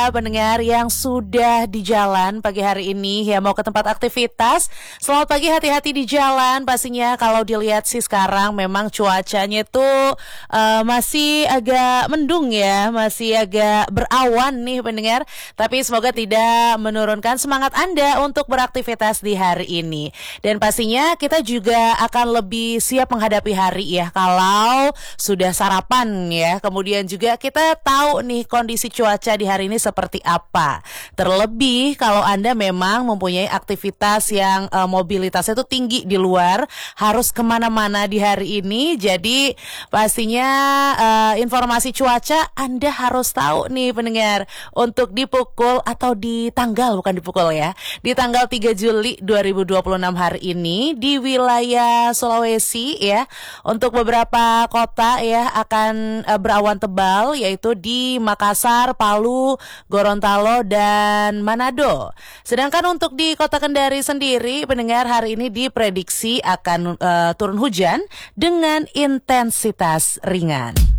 Pendengar yang sudah di jalan pagi hari ini ya mau ke tempat aktivitas. Selamat pagi, hati-hati di jalan. Pastinya kalau dilihat sih sekarang memang cuacanya tuh masih agak mendung ya, masih agak berawan nih pendengar. Tapi semoga tidak menurunkan semangat Anda untuk beraktivitas di hari ini. Dan pastinya kita juga akan lebih siap menghadapi hari ya kalau sudah sarapan ya. Kemudian juga kita tahu nih kondisi cuaca di hari ini seperti apa. Terlebih kalau Anda memang mempunyai aktivitas yang mobilitasnya itu tinggi di luar, harus kemana-mana di hari ini. Jadi pastinya informasi cuaca Anda harus tahu nih pendengar. Untuk di pukul atau di tanggal, bukan di pukul ya, di tanggal 3 Juli 2026 hari ini di wilayah Sulawesi ya, untuk beberapa kota ya akan berawan tebal, yaitu di Makassar, Palu, Gorontalo, dan Manado. Sedangkan untuk di Kota Kendari sendiri, pendengar, hari ini diprediksi akan turun hujan dengan intensitas ringan.